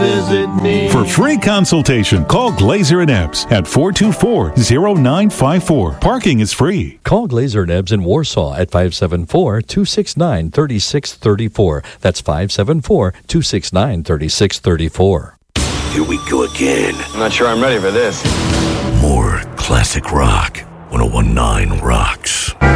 visit me. For free consultation, call Glazer and Ebbs at 424-0954. Parking is free. Call Glazer and Ebbs in Warsaw at 574-269-3634. That's 574-269-3634. Here we go again. I'm not sure I'm ready for this. More classic rock. 101.9 rocks.